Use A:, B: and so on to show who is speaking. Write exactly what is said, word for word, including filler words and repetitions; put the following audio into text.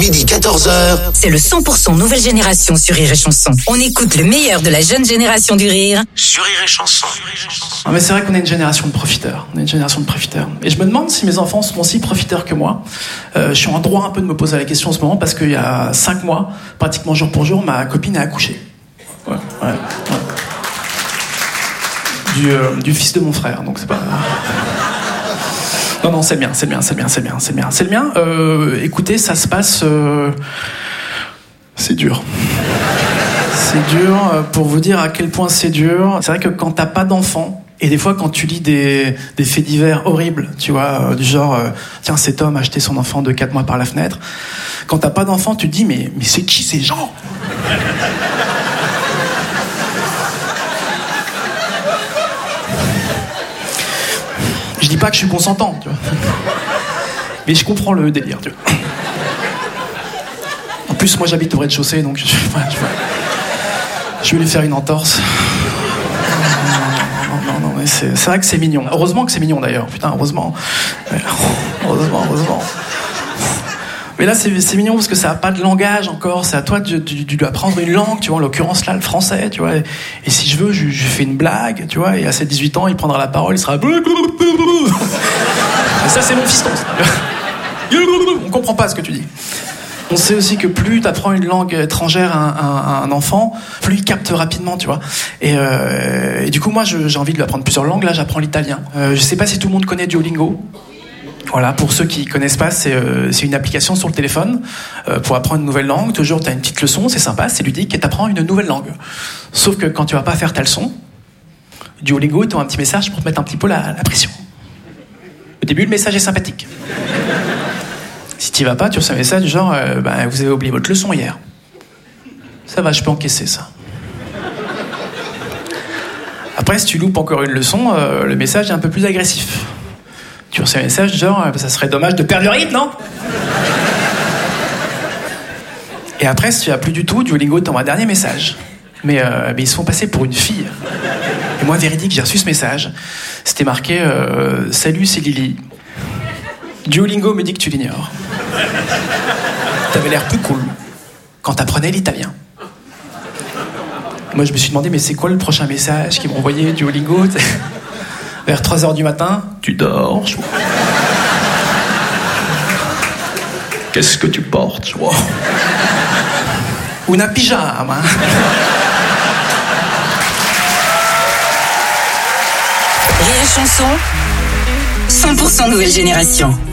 A: midi quatorze heures.
B: C'est le cent pour cent nouvelle génération sur Rire et Chanson. On écoute le meilleur de la jeune génération du rire
A: sur Rire et Chanson.
C: Ah mais c'est vrai qu'on est une génération de profiteurs. On est une génération de profiteurs. Et je me demande si mes enfants sont aussi profiteurs que moi. Euh, je suis en droit un peu de me poser la question en ce moment parce qu'il y a cinq mois, pratiquement jour pour jour, ma copine a accouché. Ouais, ouais, ouais. Du, euh, du fils de mon frère, donc c'est pas... Non, non, c'est le mien, c'est le mien, c'est le mien, c'est le mien, c'est le mien. C'est le mien. Euh, écoutez, ça se passe... Euh... C'est dur. C'est dur, euh, pour vous dire à quel point c'est dur. C'est vrai que quand t'as pas d'enfant, et des fois quand tu lis des, des faits divers horribles, tu vois, euh, du genre, euh, tiens, cet homme a acheté son enfant de quatre mois par la fenêtre. Quand t'as pas d'enfant, tu te dis, mais, mais c'est qui ces gens ? Je dis pas que je suis consentant, tu vois. Mais je comprends le délire, tu vois. En plus, moi, j'habite au rez-de-chaussée, donc je, voilà, je, je vais lui faire une entorse. Non, non, non, non, mais c'est, c'est vrai que c'est mignon. Heureusement que c'est mignon, d'ailleurs. Putain, heureusement. Heureusement, heureusement. Mais là, c'est, c'est mignon parce que ça n'a pas de langage encore. C'est à toi de, de, de lui apprendre une langue, tu vois. En l'occurrence, là, le français, tu vois. Et, et si je veux, je, je fais une blague, tu vois. Et à ses dix-huit ans, il prendra la parole, il sera... Et ça, c'est mon fiston. On comprend pas ce que tu dis. On sait aussi que plus tu apprends une langue étrangère à un, à un enfant, plus il capte rapidement, tu vois. Et, euh, et du coup, moi, je, j'ai envie de lui apprendre plusieurs langues. Là, j'apprends l'italien. Euh, je sais pas si tout le monde connaît Duolingo. Voilà, pour ceux qui connaissent pas, c'est, euh, c'est une application sur le téléphone euh, pour apprendre une nouvelle langue. Toujours, tu as une petite leçon, c'est sympa, c'est ludique, et tu apprends une nouvelle langue. Sauf que quand tu vas pas faire ta leçon, Duolingo, tu as un petit message pour te mettre un petit peu la, la pression. Au début, le message est sympathique. Si tu vas pas, tu reçois un message du genre euh, bah, vous avez oublié votre leçon hier. Ça va, je peux encaisser ça. Après, si tu loupes encore une leçon, euh, le message est un peu plus agressif. Tu reçois un message du genre euh, ça serait dommage de perdre le rythme, non? Et après, si tu n'as plus du tout, Duolingo t'envoie un dernier message. Mais, euh, mais ils se font passer pour une fille. Et moi, véridique, j'ai reçu ce message. C'était marqué euh, salut, c'est Lily. Duolingo me dit que tu l'ignores. T'avais l'air plus cool quand t'apprenais l'italien. Moi, je me suis demandé, mais c'est quoi le prochain message qu'ils vont envoyer, Duolingo? Vers trois heures du matin, tu dors. Je... Qu'est-ce que tu portes, je vois? Una pyjama.
B: Rire et Chanson, cent pour cent nouvelle génération.